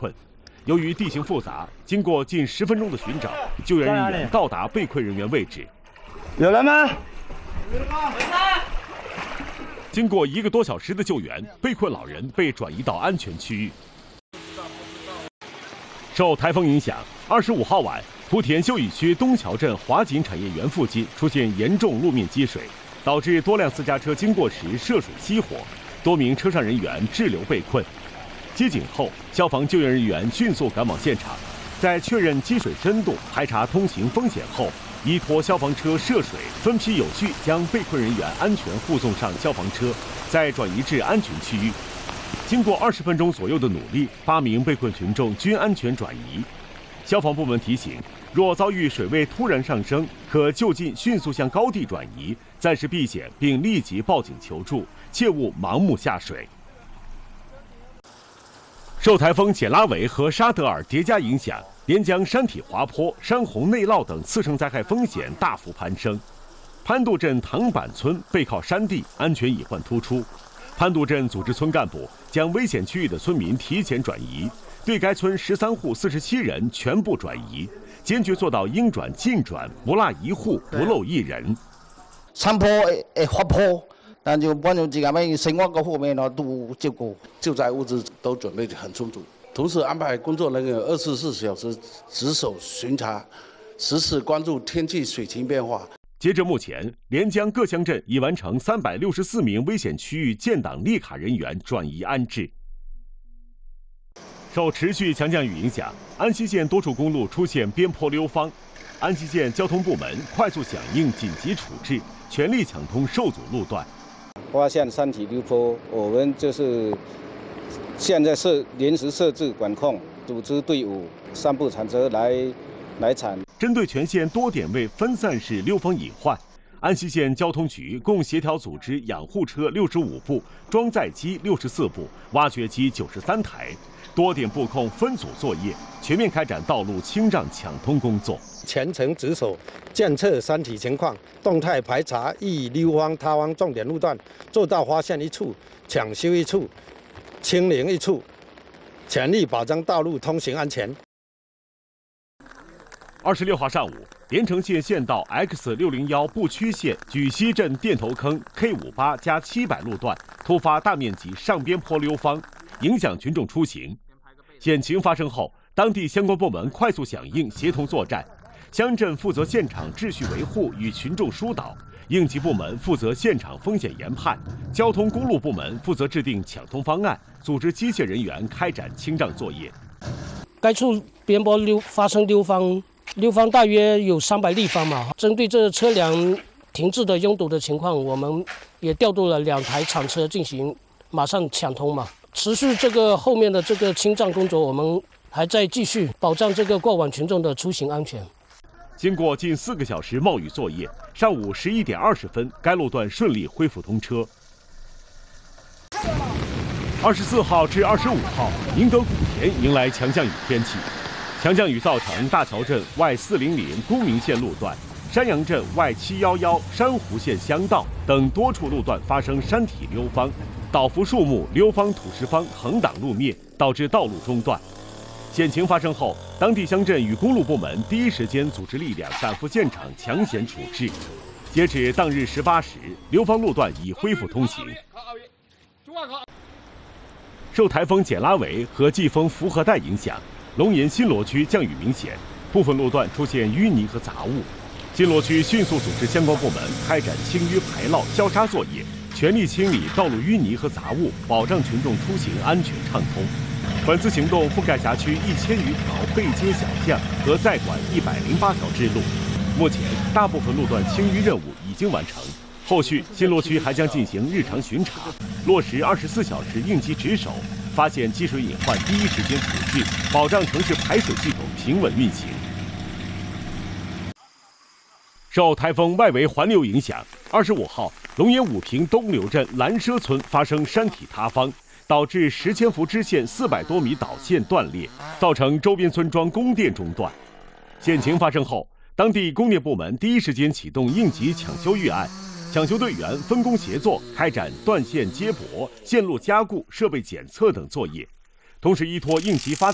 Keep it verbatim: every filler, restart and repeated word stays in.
困。由于地形复杂，经过近十分钟的寻找，救援人员到达被困人员位置。 有人吗？ 经过一个多小时的救援，被困老人被转移到安全区域。受台风影响，二十五号晚，莆田秀屿区东桥镇华锦产业园附近出现严重路面积水，导致多辆私家车经过时涉水熄火，多名车上人员滞留被困。接警后，消防救援人员迅速赶往现场，在确认积水深度、排查通行风险后，依托消防车涉水，分批有序将被困人员安全护送上消防车，再转移至安全区域。经过二十分钟左右的努力，八名被困群众均安全转移。消防部门提醒，若遭遇水位突然上升，可就近迅速向高地转移，暂时避险，并立即报警求助，切勿盲目下水。受台风简拉维和沙德尔叠加影响，连江山体滑坡、山洪内涝等次生灾害风险大幅攀升。潘渡镇塘板村背靠山地，安全隐患突出。潘渡镇组织村干部将危险区域的村民提前转移，对该村十三户四十七人全部转移，坚决做到应转尽转，不落一户，不漏一人。 山坡会滑坡。但就帮助这个们生活各方面呢都照顾， 救灾物资都准备得很充足，同时安排工作人员二十四小时值守巡查，实时关注天气水情变化。 截至目前，连江各乡镇已完成三百六十四名危险区域建档立卡人员转移安置。受持续强降雨影响，安溪县多处公路出现边坡溜方，安溪县交通部门快速响应紧急处置，全力抢通受阻路段。 发现山体溜坡，我们就是现在是临时设置管控，组织队伍三部铲车来来铲。 针对全县多点位分散式溜方隐患，安溪县交通局共协调组织养护车六十五部、装载机六十四部、挖掘机九十三台，多点布控分组作业，全面开展道路清障抢通工作。 全程值守，监测山体情况，动态排查易溜方、塌方重点路段，做到发现一处抢修一处，清零一处，全力保障道路通行安全。 二十六号上午，连城县县道 X 六零一布区线举溪镇店头坑 K 五八加七百路段突发大面积上边坡溜方，影响群众出行。险情发生后，当地相关部门快速响应，协同作战。乡镇负责现场秩序维护与群众疏导，应急部门负责现场风险研判，交通公路部门负责制定抢通方案，组织机械人员开展清障作业。 该处边坡溜发生溜方，溜方大约有三百立方嘛。针对这车辆停滞的拥堵的情况，我们也调度了两台铲车进行马上抢通嘛。持续这个后面的这个清障工作，我们还在继续保障这个过往群众的出行安全。 经过近四个小时冒雨作业，上午十一点二十分，该路段顺利恢复通车。二十四号至二十五号，宁德莆田迎来强降雨天气，强降雨造成大桥镇外四零零公明线路段、山阳镇外七一一珊瑚线乡道等多处路段发生山体溜方，倒伏树木、溜方土石方横挡路面，导致道路中断。险情发生后，当地乡镇与公路部门第一时间组织力量赶赴现场抢险处置。截止当日十八时，溜方路段已恢复通行。受台风简拉维和季风符合带影响，龙岩新罗区降雨明显，部分路段出现淤泥和杂物。新罗区迅速组织相关部门开展清淤排涝消沙作业，全力清理道路淤泥和杂物，保障群众出行安全畅通。本次行动覆盖辖区一千余条背街小巷和在管一百零八条支路，目前大部分路段清淤任务已经完成。后续新罗区还将进行日常巡查，落实二十四小时应急值守，发现积水隐患第一时间处置，保障城市排水系统平稳运行。受台风外围环流影响，二十五号，龙岩武平东流镇蓝舍村发生山体塌方，导致十千伏支线四百多米导线断裂，造成周边村庄供电中断。险情发生后，当地供电部门第一时间启动应急抢修预案，抢修队员分工协作，开展断线接驳、线路加固、设备检测等作业，同时依托应急发